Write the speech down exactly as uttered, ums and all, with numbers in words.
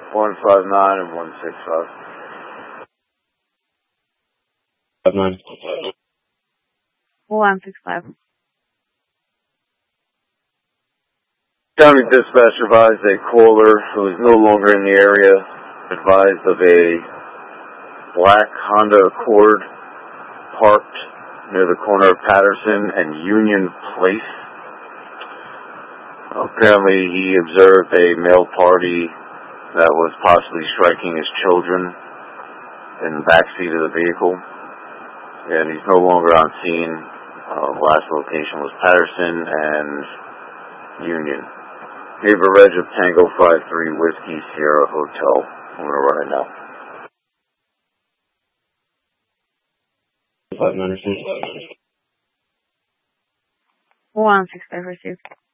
one five nine and one six five. Five nine. one six five. County dispatch advised a caller who is no longer in the area, advised of a black Honda Accord parked near the corner of Patterson and Union Place. Apparently he observed a male party that was possibly striking his children in the backseat of the vehicle, and he's no longer on scene. Uh, last location was Patterson and Union. Neighbor Reg of Tango five three Whiskey Sierra Hotel. I'm going to run it now. Five nine. one six five received.